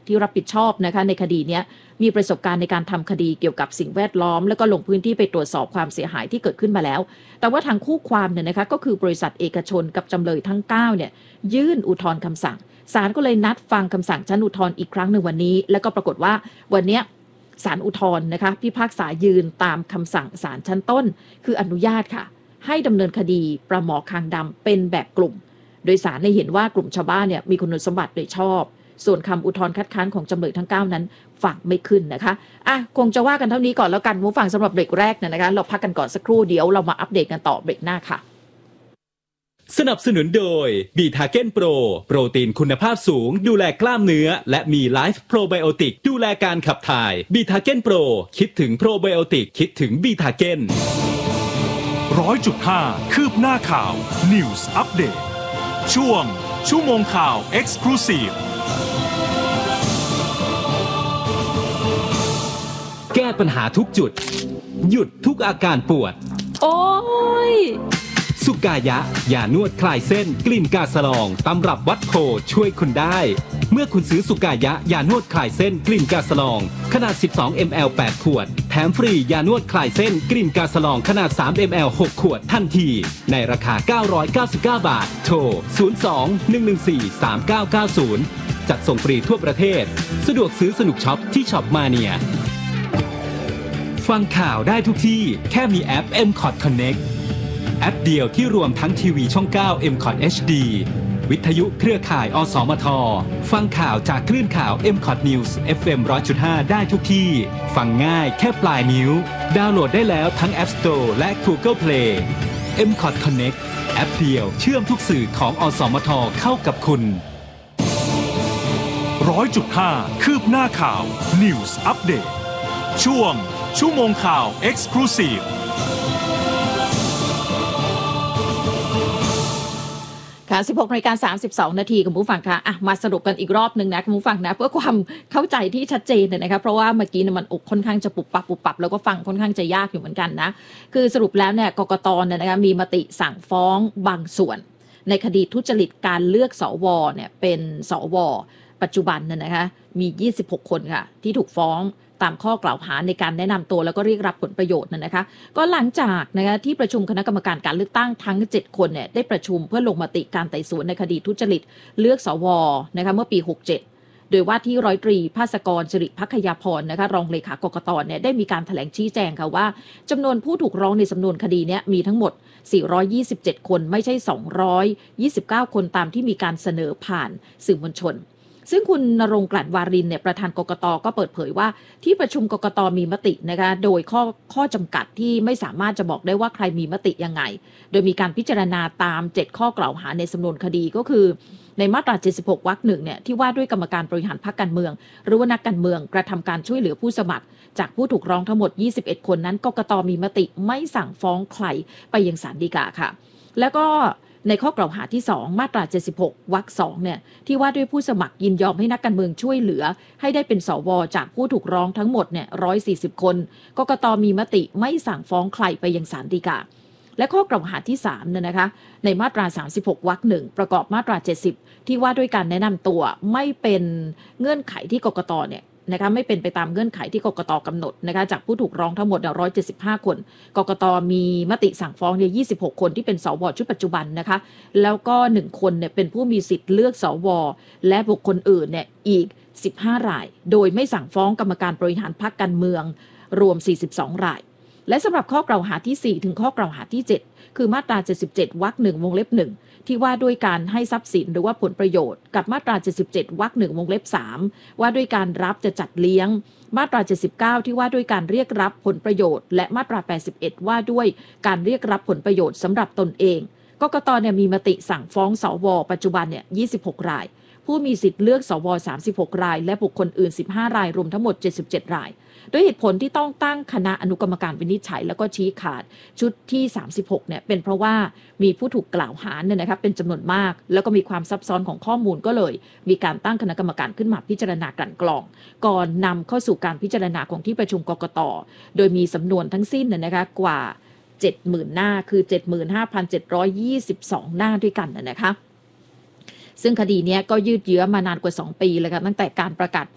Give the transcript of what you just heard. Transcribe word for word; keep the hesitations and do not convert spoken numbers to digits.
ที่รับผิดชอบนะคะในคดีนี้มีประสบการณ์ในการทำคดีเกี่ยวกับสิ่งแวดล้อมแล้วก็ลงพื้นที่ไปตรวจสอบความเสียหายที่เกิดขึ้นมาแล้วแต่ว่าทางคู่ความเนี่ยนะคะก็คือบริษัทเอกชนกับจำเลยทั้งเก้าเนี่ยยื่นอุทธรณ์คำสั่งศาลก็เลยนัดฟังคำสั่งชั้นอุทธรณ์อีกครั้งหนึ่งวันนี้แล้วก็ปรากฏว่าวันนี้ศาลอุทธรณ์นะคะพิพากษายืนตามคำสั่งศาลชั้นต้นคืออนุญาตค่ะให้ดำเนินคดีปลาหมอคางดำเป็นแบบกลุ่มโดยศาลได้เห็นว่ากลุ่มชาวบ้านเนี่ยมีคุณสมบัติโดยชอบส่วนคำอุทธรณ์คัดค้านของจำเลยทั้งเก้านั้นฟังไม่ขึ้นนะคะอ่ะคงจะว่ากันเท่านี้ก่อนแล้วกันผู้ฟังสำหรับเบรกแรกเนี่ยนะคะเราพักกันก่อนสักครู่เดี๋ยวเรามาอัปเดตกันต่อเบรกหน้าค่ะสนับสนุนโดยบีทาเก้นโปรโปรตีนคุณภาพสูงดูแลกล้ามเนื้อและมีไลฟ์โปรไบโอติกดูแลการขับถ่ายบีทาเก้นโปรคิดถึงโปรไบโอติกคิดถึงบีทาเก้นร้อยจุดห้าคืบหน้าข่าว News Update ช่วงชั่วโมงข่าว Exclusive แก้ปัญหาทุกจุดหยุดทุกอาการปวดโอ้ยสุกายะยานวดคลายเส้นกลิ่นกาสลองตำรับวัดโพช่วยคุณได้เมื่อคุณซื้อสุกายะยานวดคลายเส้นกลิ่นกาสลองขนาดสิบสองมิลลิลิตร แปดขวดแถมฟรียานวดคลายเส้นกลิ่นกาสลองขนาดสามมิลลิลิตร หกขวดทันทีในราคาเก้าร้อยเก้าสิบเก้าบาทโทรศูนย์ สอง หนึ่ง หนึ่ง สี่ สาม เก้า เก้า ศูนย์จัดส่งฟรีทั่วประเทศสะดวกซื้อสนุกช็อปที่ช็อปมาเนียฟังข่าวได้ทุกที่แค่มีแอป เอ็ม คอท Connect แอปเดียวที่รวมทั้งทีวีช่อง เก้า เอ็ม คอท เอช ดี วิทยุเครือข่าย อสมท ฟังข่าวจากคลื่นข่าว เอ็ม คอท News เอฟ เอ็ม หนึ่งร้อยจุดห้า ได้ทุกที่ ฟังง่ายแค่ปลายนิ้ว ดาวน์โหลดได้แล้วทั้ง App Store และ Google Play เอ็ม คอท Connect แอปเดียวเชื่อมทุกสื่อของอสมทเข้ากับคุณร้อยจุดห้าคืบหน้าข่าว News Update ช่วงชั่วโมงข่าว Exclusive ค่ะ สิบหกนาฬิกาสามสิบสองนาทีคุณผู้ฟังคะอ่ะมาสรุปกันอีกรอบนึงนะคุณผู้ฟังนะเพื่อความเข้าใจที่ชัดเจนเนี่ยนะคะเพราะว่าเมื่อกี้เนี่ยมันอกค่อนข้างจะปุบปับปุบปับแล้วก็ฟังค่อนข้างจะยากอยู่เหมือนกันนะคือสรุปแล้วเนี่ยกกตเนี่ยนะคะมีมติสั่งฟ้องบางส่วนในคดีทุจริตการเลือกสวเนี่ยเป็นสวปัจจุบันเนี่ยนะคะมียี่สิบหกคนค่ะที่ถูกฟ้องตามข้อกล่าวหาในการแนะนำตัวแล้วก็เรียกรับผลประโยชน์นะคะก็หลังจากนะคะที่ประชุมคณะกรรมการการเลือกตั้งทั้งเจ็ดคนเนี่ยได้ประชุมเพื่อลงมติการไต่สวนในคดีทุจริตเลือกสวนะคะเมื่อปีหกสิบเจ็ดโดยว่าที่ร้อยตรีภาสกรสิริภัคยาพรนะคะรองเลขากกตเนี่ยได้มีการแถลงชี้แจงค่ะว่าจำนวนผู้ถูกร้องในสำนวนคดีนี้มีทั้งหมดสี่ร้อยยี่สิบเจ็ดคนไม่ใช่สองร้อยยี่สิบเก้าคนตามที่มีการเสนอผ่านสื่อมวลชนซึ่งคุณณรงค์ กลั่นวารินเนี่ยประธานกกตก็เปิดเผยว่าที่ประชุมกกตมีมตินะคะโดยข้อข้อจำกัดที่ไม่สามารถจะบอกได้ว่าใครมีมติยังไงโดยมีการพิจารณาตามเจ็ดข้อกล่าวหาในสำนวนคดีก็คือในมาตราเจ็ดสิบหกวรรคหนึ่งเนี่ยที่ว่าด้วยกรรมการบริหารพรรคการเมืองหรือว่านักการเมืองกระทำการช่วยเหลือผู้สมัครจากผู้ถูกร้องทั้งหมดยี่สิบเอ็ดคนนั้นกกตมีมติไม่สั่งฟ้องใครไปยังศาลฎีกาค่ะแล้วก็ในข้อกล่าวหาที่สองมาตราเจ็ดสิบหกวรรคสองเนี่ยที่ว่าด้วยผู้สมัครยินยอมให้นักการเมืองช่วยเหลือให้ได้เป็นสวจากผู้ถูกร้องทั้งหมดเนี่ยหนึ่งร้อยสี่สิบคนกกตมีมติไม่สั่งฟ้องใครไปยังศาลฎีกาและข้อกล่าวหาที่สามเนี่ยนะคะในมาตราสามสิบหกวรรคหนึ่งประกอบมาตราเจ็ดสิบที่ว่าด้วยการแนะนำตัวไม่เป็นเงื่อนไขที่กกตเนี่ยนะคะไม่เป็นไปตามเงื่อนไขที่กกตกำหนดนะคะจากผู้ถูกร้องทั้งหมดหนึ่งร้อยเจ็ดสิบห้าคนกกตมีมติสั่งฟ้องเนี่ยยี่สิบหกคนที่เป็นสวชุดปัจจุบันนะคะแล้วก็หนึ่งคนเนี่ยเป็นผู้มีสิทธิ์เลือกสวและบุคคลอื่นเนี่ยอีกสิบห้ารายโดยไม่สั่งฟ้องกรรมการบริหารพรรคการเมืองรวมสี่สิบสองรายและสำหรับข้อกล่าวหาที่สี่ถึงข้อกล่าวหาที่เจ็ดคือมาตราเจ็ดสิบเจ็ดวรรคหนึ่งวงเล็บหนึ่งที่ว่าด้วยการให้ทรัพย์สินหรือว่าผลประโยชน์กับมาตราเจ็ดสิบเจ็ดวรรคหนึ่งวงเล็บสามว่าด้วยการรับจะจัดเลี้ยงมาตราเจ็ดสิบเก้าที่ว่าด้วยการเรียกรับผลประโยชน์และมาตราแปดสิบเอ็ดว่าด้วยการเรียกรับผลประโยชน์สำหรับตนเองกกตเนี่ยมีมติสั่งฟ้องสวปัจจุบันเนี่ยยี่สิบหกรายผู้มีสิทธิ์เลือกสวสามสิบหกรายและบุคคลอื่นสิบห้ารายรวมทั้งหมดเจ็ดสิบเจ็ดรายด้วยเหตุผลที่ต้องตั้งคณะอนุกรรมการวินิจฉัยแล้วก็ชี้ขาดชุดที่สามสิบหกเนี่ยเป็นเพราะว่ามีผู้ถูกกล่าวหาเนี่ยนะครับเป็นจำนวนมากแล้วก็มีความซับซ้อนของข้อมูลก็เลยมีการตั้งคณะกรรมการขึ้นมาพิจารณากลั่นกรองก่อนนำเข้าสู่การพิจารณาของที่ประชุมกกตโดยมีสำนวนทั้งสิ้นเนี่ยนะคะกว่า เจ็ดหมื่น หน้าคือ เจ็ดหมื่นห้าพันเจ็ดร้อยยี่สิบสอง หน้าด้วยกันนะคะซึ่งคดีนี้ก็ยืดเยื้อมานานกว่าสองปีเลยค่ะตั้งแต่การประกาศ